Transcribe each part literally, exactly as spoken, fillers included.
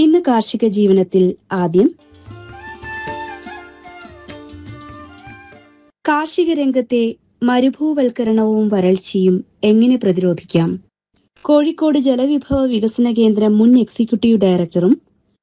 ഇന്ന് കാർഷിക ജീവനത്തിൽ ആദ്യം കാർഷിക രംഗത്തെ മരുഭൂവൽക്കരണവും വരൾച്ചയും എങ്ങനെ പ്രതിരോധിക്കാം? കോഴിക്കോട് ജലവിഭവ വികസന കേന്ദ്രം മുൻ എക്സിക്യൂട്ടീവ് ഡയറക്ടറും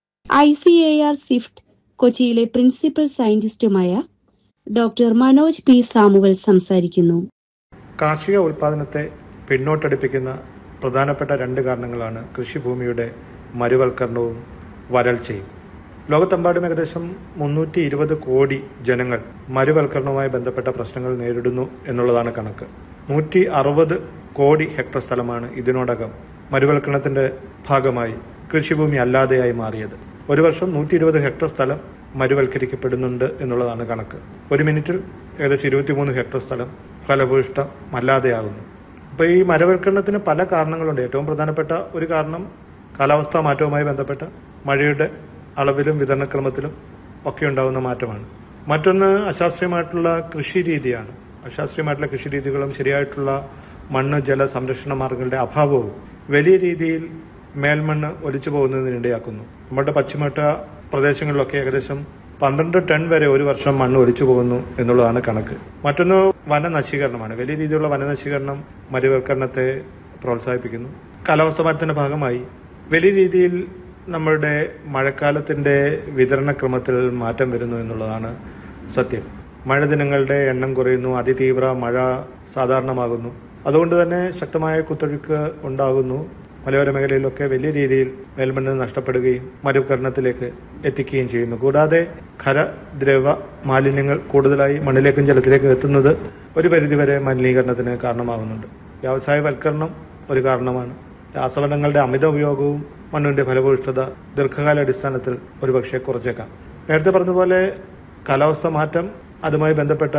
I C A R Swift കൊച്ചിയിലെ principal സയന്റിസ്റ്റുമായ doctor Manoj P Samuel സംസാരിക്കുന്നു. കാർഷിക ഉൽപ്പാദനത്തെ പിന്നോട്ടടിപ്പിക്കുന്ന പ്രധാനപ്പെട്ട രണ്ട് കാരണങ്ങളാണ് കൃഷിഭൂമിയുടെ മരുവൽക്കരണവും വരൾച്ചയും. ലോകത്തെമ്പാടും ഏകദേശം മുന്നൂറ്റി ഇരുപത് കോടി ജനങ്ങൾ മരുവൽക്കരണവുമായി ബന്ധപ്പെട്ട പ്രശ്നങ്ങൾ നേരിടുന്നു എന്നുള്ളതാണ് കണക്ക്. നൂറ്റി അറുപത് കോടി ഹെക്ടർ സ്ഥലമാണ് ഇതിനോടകം മരുവൽക്കരണത്തിന്റെ ഭാഗമായി കൃഷിഭൂമി അല്ലാതെയായി മാറിയത്. ഒരു വർഷം നൂറ്റി ഇരുപത് ഹെക്ടർ സ്ഥലം മരുവൽക്കരിക്കപ്പെടുന്നുണ്ട് എന്നുള്ളതാണ് കണക്ക്. ഒരു മിനിറ്റിൽ ഏകദേശം ഇരുപത്തിമൂന്ന് ഹെക്ടർ സ്ഥലം ഫലഭൂയിഷ്ടമല്ലാതെയാകുന്നു. അപ്പോൾ ഈ മരുവൽക്കരണത്തിന് പല കാരണങ്ങളുണ്ട്. ഏറ്റവും പ്രധാനപ്പെട്ട ഒരു കാരണം കാലാവസ്ഥാ മാറ്റവുമായി ബന്ധപ്പെട്ട മഴയുടെ അളവിലും വിതരണക്രമത്തിലും ഒക്കെ ഉണ്ടാകുന്ന മാറ്റമാണ്. മറ്റൊന്ന് അശാസ്ത്രീയമായിട്ടുള്ള കൃഷി രീതിയാണ്. അശാസ്ത്രീയമായിട്ടുള്ള കൃഷി രീതികളും ശരിയായിട്ടുള്ള മണ്ണ് ജല സംരക്ഷണ മാർഗങ്ങളുടെ അഭാവവും വലിയ രീതിയിൽ മേൽമണ്ണ് ഒലിച്ചു പോകുന്നതിനിടയാക്കുന്നു. നമ്മുടെ പശ്ചിമഘട്ട പ്രദേശങ്ങളിലൊക്കെ ഏകദേശം പന്ത്രണ്ട് ടൺ വരെ ഒരു വർഷം മണ്ണ് ഒലിച്ചു പോകുന്നു എന്നുള്ളതാണ് കണക്ക്. മറ്റൊന്ന് വനനശീകരണമാണ്. വലിയ രീതിയിലുള്ള വനനശീകരണം മരുവൽക്കരണത്തെ പ്രോത്സാഹിപ്പിക്കുന്നു. കാലാവസ്ഥാ മാറ്റത്തിന്റെ ഭാഗമായി വലിയ രീതിയിൽ നമ്മളുടെ മഴക്കാലത്തിന്റെ വിതരണക്രമത്തിൽ മാറ്റം വരുന്നു എന്നുള്ളതാണ് സത്യം. മഴ ദിനങ്ങളുടെ എണ്ണം കുറയുന്നു, അതിതീവ്ര മഴ സാധാരണമാകുന്നു. അതുകൊണ്ട് തന്നെ ശക്തമായ കുത്തൊഴുക്ക് ഉണ്ടാകുന്നു. മലയോര മേഖലയിലൊക്കെ വലിയ രീതിയിൽ മേൽമണ്ണ് നഷ്ടപ്പെടുകയും മരുവൽക്കരണത്തിലേക്ക് എത്തിക്കുകയും ചെയ്യുന്നു. കൂടാതെ ഖരദ്രവ മാലിന്യങ്ങൾ കൂടുതലായി മണ്ണിലേക്കും ജലത്തിലേക്കും എത്തുന്നത് ഒരു പരിധിവരെ മലിനീകരണത്തിന് കാരണമാകുന്നുണ്ട്. വ്യവസായവൽക്കരണം ഒരു കാരണമാണ്. രാസവളങ്ങളുടെ അമിത ഉപയോഗവും മണ്ണിന്റെ ഫലഭൂയിഷ്ഠത ദീർഘകാല അടിസ്ഥാനത്തിൽ ഒരുപക്ഷെ കുറച്ചേക്കാം. നേരത്തെ പറഞ്ഞതുപോലെ കാലാവസ്ഥ മാറ്റം, അതുമായി ബന്ധപ്പെട്ട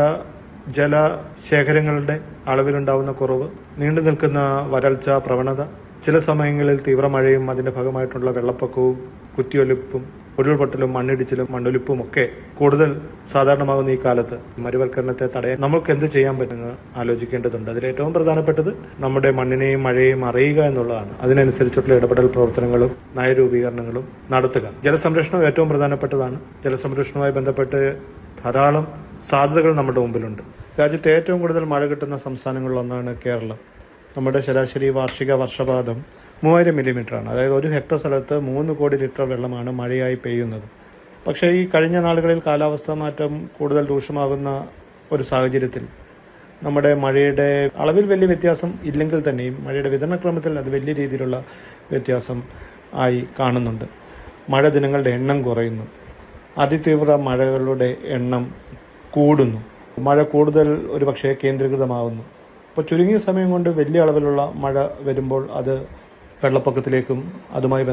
ജലശേഖരങ്ങളുടെ അളവിലുണ്ടാവുന്ന കുറവ്, നീണ്ടു നിൽക്കുന്ന വരൾച്ച പ്രവണത, ചില സമയങ്ങളിൽ തീവ്രമഴയും അതിന്റെ ഭാഗമായിട്ടുള്ള വെള്ളപ്പൊക്കവും കുത്തിയൊലിപ്പും ഉരുൾപൊട്ടലും മണ്ണിടിച്ചിലും മണ്ണൊലിപ്പും ഒക്കെ കൂടുതൽ സാധാരണമാകുന്ന ഈ കാലത്ത് മരുവൽക്കരണത്തെ തടയാൻ നമ്മൾക്ക് എന്ത് ചെയ്യാൻ പറ്റുമെന്ന് ആലോചിക്കേണ്ടതുണ്ട്. അതിൽ ഏറ്റവും പ്രധാനപ്പെട്ടത് നമ്മുടെ മണ്ണിനെയും മഴയെയും അറിയുക എന്നുള്ളതാണ്. അതിനനുസരിച്ചുള്ള ഇടപെടൽ പ്രവർത്തനങ്ങളും നയരൂപീകരണങ്ങളും നടത്തുക. ജലസംരക്ഷണം ഏറ്റവും പ്രധാനപ്പെട്ടതാണ്. ജലസംരക്ഷണവുമായി ബന്ധപ്പെട്ട് ധാരാളം സാധ്യതകൾ നമ്മുടെ മുമ്പിലുണ്ട്. രാജ്യത്ത് ഏറ്റവും കൂടുതൽ മഴ കിട്ടുന്ന സംസ്ഥാനങ്ങളിലൊന്നാണ് കേരളം. നമ്മുടെ ശരാശരി വാർഷിക വർഷപാതം മൂവായിരം മില്ലിമീറ്ററാണ്. അതായത് ഒരു ഹെക്ടർ സ്ഥലത്ത് മൂന്ന് കോടി ലിറ്റർ വെള്ളമാണ് മഴയായി പെയ്യുന്നത്. പക്ഷേ ഈ കഴിഞ്ഞ നാളുകളിൽ കാലാവസ്ഥാ മാറ്റം കൂടുതൽ രൂക്ഷമാകുന്ന ഒരു സാഹചര്യത്തിൽ നമ്മുടെ മഴയുടെ അളവിൽ വലിയ വ്യത്യാസം ഇല്ലെങ്കിൽ തന്നെയും മഴയുടെ വിതരണക്രമത്തിൽ അത് വലിയ രീതിയിലുള്ള വ്യത്യാസം ആയി കാണുന്നുണ്ട്. മഴ ദിനങ്ങളുടെ എണ്ണം കുറയുന്നു. അതിതീവ്ര മഴകളുടെ എണ്ണം കൂടുന്നു. മഴ കൂടുതൽ ഒരു പക്ഷേ കേന്ദ്രീകൃതമാകുന്നു. അപ്പോൾ ചുരുങ്ങിയ സമയം കൊണ്ട് വലിയ അളവിലുള്ള മഴ വരുമ്പോൾ അത് വെള്ളപ്പൊക്കത്തിലേക്കും അതുമായി